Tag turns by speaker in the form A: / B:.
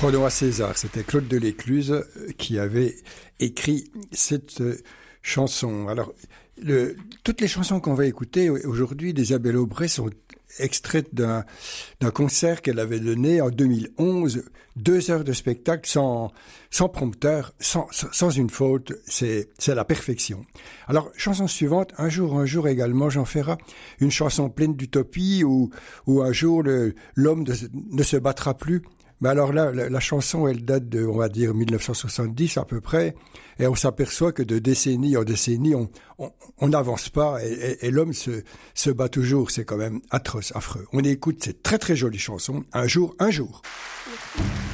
A: Rendons à César, c'était Claude Delécluze qui avait écrit cette chanson. Alors, toutes les chansons qu'on va écouter aujourd'hui d'Isabelle Aubray sont extraites d'un concert qu'elle avait donné en 2011, 2 heures de spectacle sans prompteur, sans une faute, c'est la perfection. Alors, chanson suivante, un jour également, Jean Ferrat, une chanson pleine d'utopie où un jour l'homme ne se battra plus. Mais alors là, la chanson, elle date de, on va dire, 1970 à peu près, et on s'aperçoit que de décennie en décennie, on n'avance pas, et l'homme se bat toujours. C'est quand même atroce, affreux. On écoute cette très très jolie chanson, Un jour.